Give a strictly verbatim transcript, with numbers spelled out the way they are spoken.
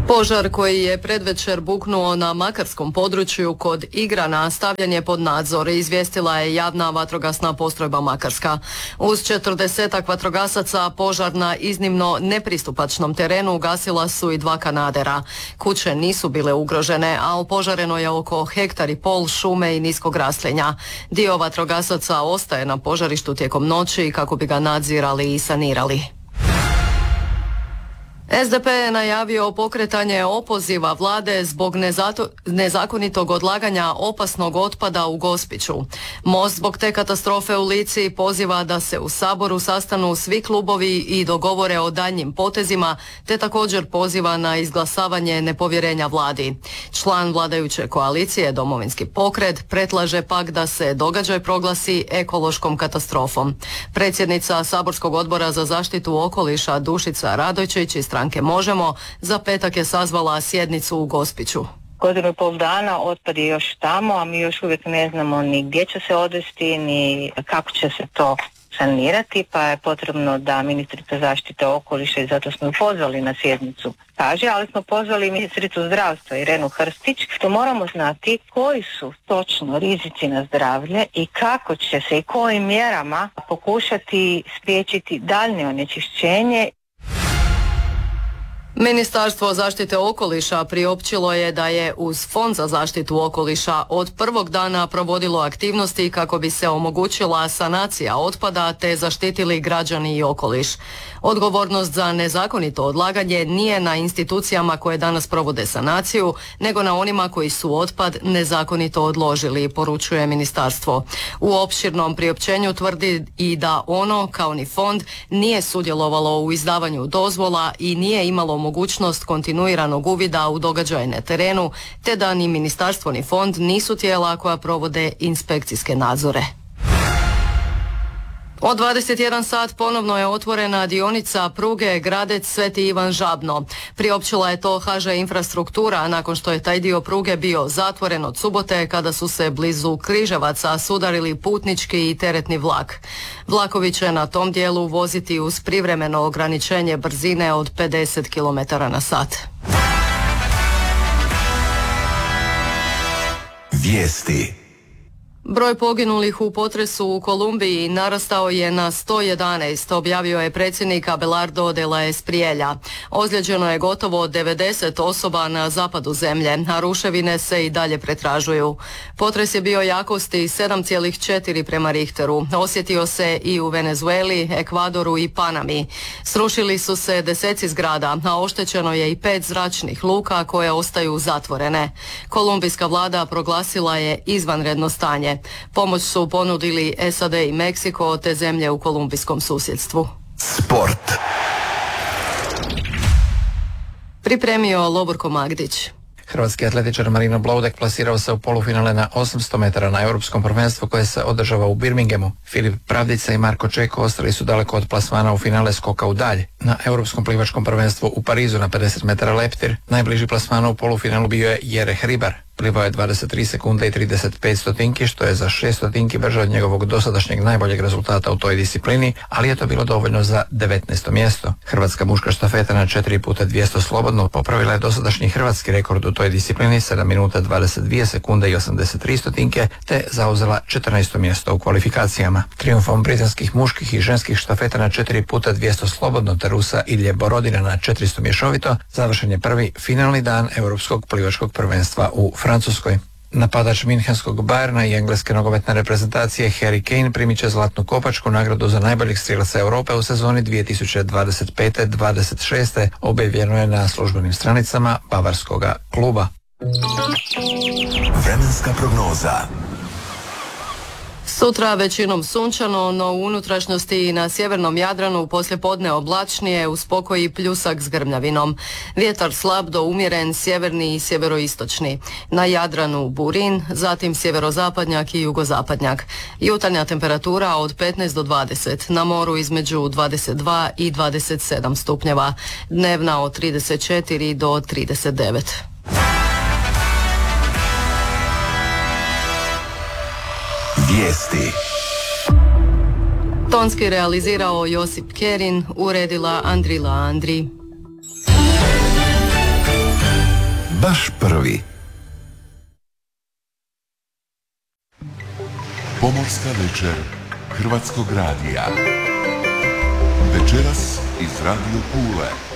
Požar koji je predvečer buknuo na makarskom području kod Igrana stavljen je pod nadzor, izvijestila je javna vatrogasna postrojba Makarska. Uz četrdesetak vatrogasaca požar na iznimno nepristupačnom terenu ugasila su i dva kanadera. Kuće nisu bile ugrožene, a opožareno je oko hektar i pol šume i niskog raslinja. Dio vatrogasaca ostaje na požarištu tijekom noći kako bi ga nadzirali i sanirali. S D P je najavio pokretanje opoziva vlade zbog nezato, nezakonitog odlaganja opasnog otpada u Gospiću. Most zbog te katastrofe u Lici poziva da se u Saboru sastanu svi klubovi i dogovore o daljnjim potezima, te također poziva na izglasavanje nepovjerenja vladi. Član vladajuće koalicije Domovinski pokret predlaže pak da se događaj proglasi ekološkom katastrofom. Predsjednica Saborskog odbora za zaštitu okoliša Dušica Radojčić iz stranke Možemo za petak je sazvala sjednicu u Gospiću. Godinu i pol dana otpad je još tamo, a mi još uvijek ne znamo ni gdje će se odvesti, ni kako će se to sanirati, pa je potrebno da ministrica zaštite okoliša, i zato smo ju pozvali na sjednicu, kaže, ali smo pozvali ministricu zdravstva Irenu Hrstić, što moramo znati koji su točno rizici na zdravlje i kako će se i kojim mjerama pokušati spriječiti daljnje onečišćenje. Ministarstvo zaštite okoliša priopćilo je da je uz Fond za zaštitu okoliša od prvog dana provodilo aktivnosti kako bi se omogućila sanacija otpada te zaštitili građani i okoliš. Odgovornost za nezakonito odlaganje nije na institucijama koje danas provode sanaciju, nego na onima koji su otpad nezakonito odložili, poručuje ministarstvo. U opširnom priopćenju tvrdi i da ono, kao ni fond, nije sudjelovalo u izdavanju dozvola i nije imalo mogućnost kontinuiranog uvida u događaje na terenu, te da ni ministarstvo ni fond nisu tijela koja provode inspekcijske nadzore. Od dvadeset jedan sat ponovno je otvorena dionica pruge Gradec-Sveti Ivan Žabno. Priopćila je to H Ž Infrastruktura nakon što je taj dio pruge bio zatvoren od subote kada su se blizu Križevaca sudarili putnički i teretni vlak. Vlakovi će na tom dijelu voziti uz privremeno ograničenje brzine od pedeset kilometara na sat. Vijesti. Broj poginulih u potresu u Kolumbiji narastao je na sto jedanaest, objavio je predsjednik Abelardo de la Espriella. Ozlijeđeno je gotovo devedeset osoba na zapadu zemlje, a ruševine se i dalje pretražuju. Potres je bio jakosti sedam zarez četiri prema Richteru. Osjetio se i u Venezueli, Ekvadoru i Panami. Srušili su se deseci zgrada, a oštećeno je i pet zračnih luka koje ostaju zatvorene. Kolumbijska vlada proglasila je izvanredno stanje. Pomoć su ponudili S A D i Meksiko te zemlje u kolumbijskom susjedstvu. Sport. Pripremio Loborko Magdić. Hrvatski atletičar Marino Bloudek plasirao se u polufinale na osamsto metara na europskom prvenstvu koje se održava u Birminghamu. Filip Pravdica i Marko Čeko ostali su daleko od plasmana u finale skoka u dalj. Na europskom plivačkom prvenstvu u Parizu na pedeset metara leptir najbliži plasmanu u polufinalu bio je Jere Hribar. Plivao je dvadeset tri sekunde i trideset pet stotinki, što je za šest stotinki brže od njegovog dosadašnjeg najboljeg rezultata u toj disciplini, ali je to bilo dovoljno za devetnaesto mjesto. Hrvatska muška štafeta na četiri puta dvjesto slobodno popravila je dosadašnji hrvatski rekord u toj disciplini sedam minuta dvadeset dvije sekunde i osamdeset tri stotinke, te zauzela četrnaesto mjesto u kvalifikacijama. Trijumfom britanskih muških i ženskih štafeta na četiri puta dvjesto slobodno te Rusa Ilje Borodina na četiristo mješovito završen je prvi finalni dan europskog plivačkog prvenstva u Francuskoj. Napadač Münchenskog Bayerna i engleske nogometne reprezentacije Harry Kane primit će zlatnu kopačku, nagradu za najboljeg strijelaca Europe u sezoni dvije tisuće dvadeset pete dvadeset šeste. Objavljeno je na službenim stranicama bavarskoga kluba. Vremenska prognoza. Sutra većinom sunčano, no u unutrašnjosti i na sjevernom Jadranu poslijepodne oblačnije uz pokoji pljusak s grmljavinom. Vjetar slab do umjeren, sjeverni i sjeveroistočni. Na Jadranu burin, zatim sjeverozapadnjak i jugozapadnjak. Jutarnja temperatura od petnaest do dvadeset, na moru između dvadeset dva i dvadeset sedam stupnjeva. Dnevna od trideset četiri do trideset devet. Vijesti. Tonski realizirao Josip Kerin, uredila Andrila Andri. baš prvi. Pomorska večer Hrvatskog radija. Večeras iz Radio Pule.